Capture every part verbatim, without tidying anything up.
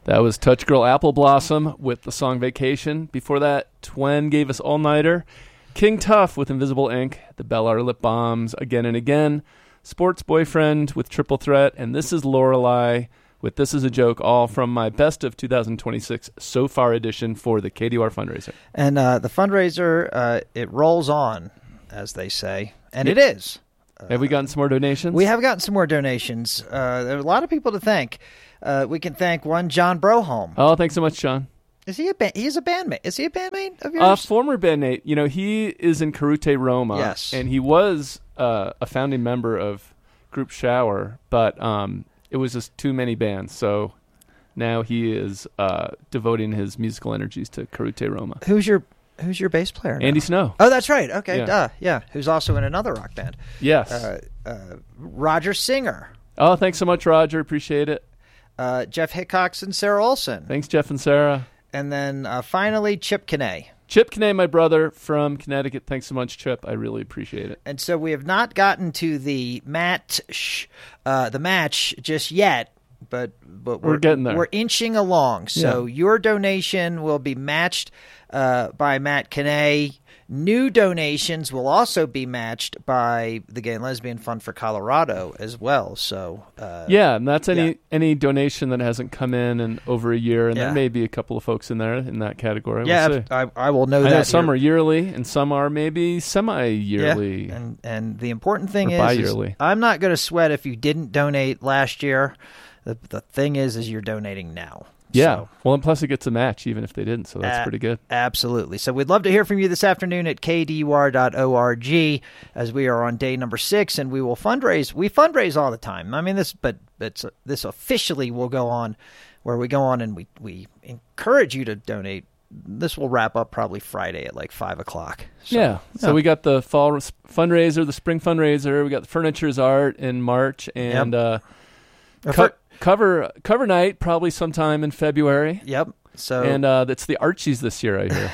That was Touch Girl Apple Blossom with the song Vacation. Before that, Twen gave us All Nighter. King Tuff with Invisible Ink. The Bellar Lip Bombs, Again and Again. Sports Boyfriend with Triple Threat. And This Is Lorelei with This Is a Joke, all from my Best of two thousand twenty-six So Far edition for the K D R fundraiser. And uh, the fundraiser, uh, it rolls on, as they say. And it is. Uh, have we gotten some more donations? We have gotten some more donations. Uh, there are a lot of people to thank. Uh, we can thank one John Broholm. Oh, thanks so much, John. Is he a ba- he's a bandmate? Is he a bandmate of yours? Uh, former bandmate. You know, he is in Karute Roma. Yes. And he was uh, a founding member of Group Shower, but um, it was just too many bands. So now he is uh, devoting his musical energies to Karute Roma. Who's your Who's your bass player now? Andy Snow. Oh, that's right. Okay, yeah. duh. Yeah, who's also in another rock band. Yes. Uh, uh, Roger Singer. Oh, thanks so much, Roger. Appreciate it. Uh, Jeff Hickox and Sarah Olson. Thanks, Jeff and Sarah. And then uh, finally, Chip Kinney. Chip Kinney, my brother from Connecticut. Thanks so much, Chip. I really appreciate it. And so we have not gotten to the match, uh, the match just yet, but but we're, we're getting there. We're inching along. So yeah. Your donation will be matched uh, by Matt Kinney. New donations will also be matched by the Gay and Lesbian Fund for Colorado as well. So uh, yeah, and that's any yeah. any donation that hasn't come in in over a year, and yeah. there may be a couple of folks in there in that category. Yeah, we'll see. I, I will know I that. know some here. are yearly, and some are maybe semi-yearly. Yeah. And and the important thing or is, bi-yearly. is I'm not going to sweat if you didn't donate last year. The the thing is, is you're donating now. Yeah. So, well, and plus it gets a match even if they didn't, so that's uh, pretty good. Absolutely. So we'd love to hear from you this afternoon at k d u r dot org as we are on day number six, and we will fundraise. We fundraise all the time. I mean, this, but it's, this officially will go on where we go on and we, we encourage you to donate. This will wrap up probably Friday at like five o'clock. So, yeah. So yeah. we got the fall fundraiser, the spring fundraiser. We got the Furniture's Art in March, and yep. uh, co- cover cover night probably sometime in February. Yep. So and uh, it's the Archies this year, I hear.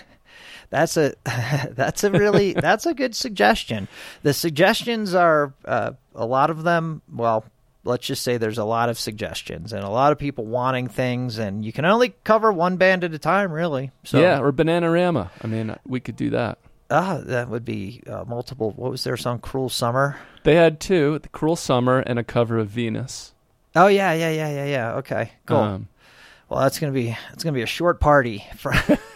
That's a that's a really that's a good suggestion. The suggestions are uh, a lot of them. Well, let's just say there's a lot of suggestions and a lot of people wanting things, and you can only cover one band at a time, really. So, yeah, or Bananarama. I mean, we could do that. Ah, that would be uh, multiple. What was their song? Cruel Summer. They had two: the Cruel Summer and a cover of Venus. Oh yeah, yeah, yeah, yeah, yeah. Okay, cool. Um, well, that's gonna be it's gonna be a short party for.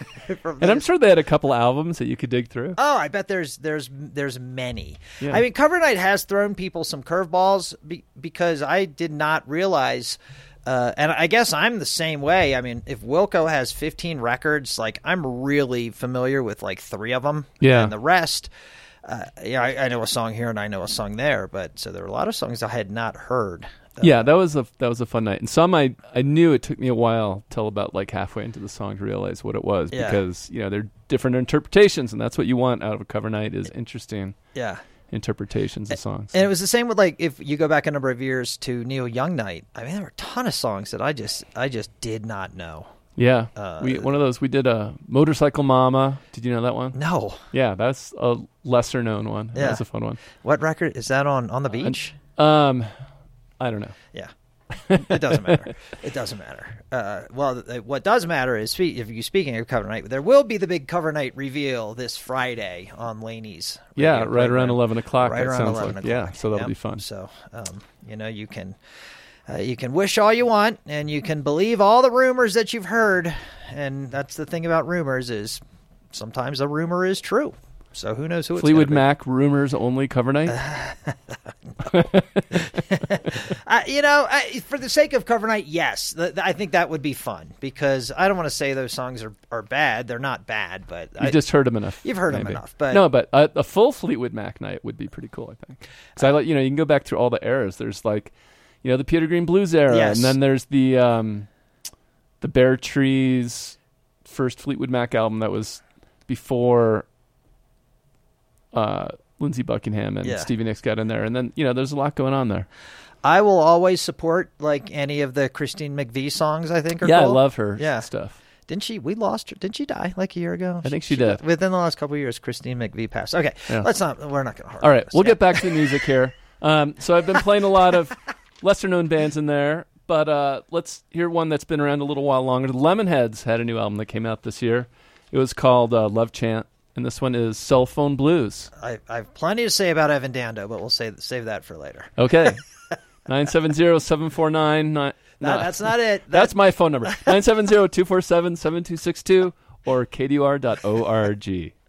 And I'm sure they had a couple albums that you could dig through. Oh, I bet there's there's there's many. Yeah. I mean, Cover Night has thrown people some curveballs be, because I did not realize, uh, and I guess I'm the same way. I mean, if Wilco has fifteen records, like I'm really familiar with like three of them. Yeah, and the rest. Uh, yeah, I, I know a song here and I know a song there, but so there are a lot of songs I had not heard. Uh, yeah, that was a that was a fun night, and some I I knew it took me a while till about like halfway into the song to realize what it was yeah. because you know they're different interpretations, and that's what you want out of a cover night is interesting. Yeah. Interpretations of songs. And it was the same with like if you go back a number of years to Neil Young Night. I mean, there were a ton of songs that I just I just did not know. Yeah, uh, we one of those we did a Motorcycle Mama. Did you know that one? No. Yeah, that's a lesser known one. Yeah. That's a fun one. What record is that on? On the Beach? Uh, um, I don't know. Yeah. It doesn't matter. It doesn't matter. Uh, well, th- what does matter is, if you speaking of Cover Night, there will be the big Cover Night reveal this Friday on Laney's. Yeah, right program. around eleven o'clock. Right that around sounds eleven like. o'clock. Yeah, so that'll yep. be fun. So, um, you know, you can uh, you can wish all you want, and you can believe all the rumors that you've heard, and that's the thing about rumors is sometimes a rumor is true. So who knows who it's Fleetwood be. Mac rumors only cover night? uh, you know, I, for the sake of cover night, yes. The, the, I think that would be fun because I don't want to say those songs are, are bad. They're not bad, but you've I, just heard them enough. You've heard maybe. them enough, but no, but a, a full Fleetwood Mac night would be pretty cool. I think. So uh, I like you know you can go back through all the eras. There's like, you know, the Peter Green Blues era, yes. and then there's the um, the Bare Trees first Fleetwood Mac album that was before. Uh, Lindsey Buckingham and yeah. Stevie Nicks got in there, and then you know there's a lot going on there. I will always support like any of the Christine McVie songs. I think are yeah, cool. I love her yeah. stuff. Didn't she? We lost her. Didn't she die like a year ago? I think she, she did. Within the last couple of years, Christine McVie passed. Okay, yeah. let's not. We're not going to. All right, this. we'll yeah. get back to the music here. Um, so I've been playing a lot of lesser known bands in there. But uh, let's hear one that's been around a little while longer. The Lemonheads had a new album that came out this year. It was called uh, Love Chant, and this one is Cell Phone Blues. I, I have plenty to say about Evan Dando, but we'll save, save that for later. Okay. nine seven zero, seven four nine nine No, that's not it. That, That's my phone number. nine seven zero, two four seven, seven two six two or K D U R dot org.